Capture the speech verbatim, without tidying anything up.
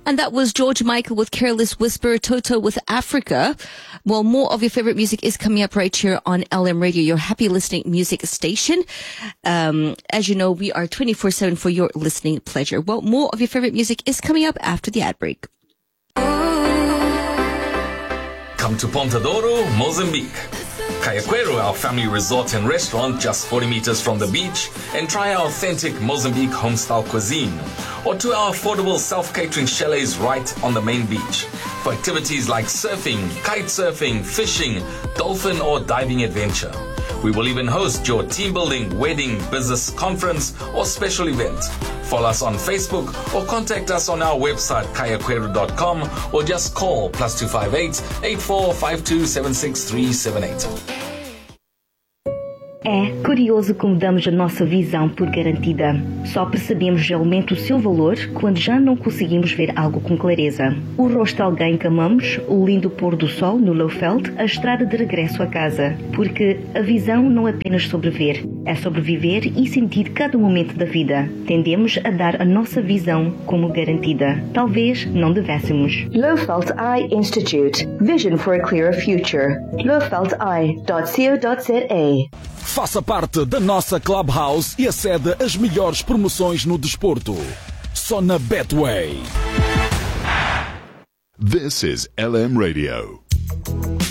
And that was George Michael with Careless Whisper, Toto with Africa. Well, more of your favorite music is coming up right here on L M Radio, your happy listening music station. Um, as you know, we are twenty-four seven for your listening pleasure. Well, more of your favorite music is coming up after the ad break. Come to Ponta Douro, Mozambique. Cayaquero, our family resort and restaurant just forty meters from the beach, and try our authentic Mozambique home-style cuisine. Or to our affordable self-catering chalets right on the main beach. For activities like surfing, kite surfing, fishing, dolphin or diving adventure. We will even host your team building, wedding, business conference or special event. Follow us on Facebook or contact us on our website cayaquero dot com or just call plus two five eight, eight four five two, seven six three seven eight. É curioso como damos a nossa visão por garantida. Só percebemos realmente o seu valor quando já não conseguimos ver algo com clareza. O rosto de alguém que amamos, o lindo pôr do sol no Lowveld, a estrada de regresso a casa. Porque a visão não é apenas sobre ver, é sobre viver e sentir cada momento da vida. Tendemos a dar a nossa visão como garantida. Talvez não devêssemos. Lowveld Eye Institute. Vision for a Clearer Future. lowveld eye dot co dot za. Faça parte da nossa Clubhouse e acede às melhores promoções no desporto. Só na Betway. This is L M Radio.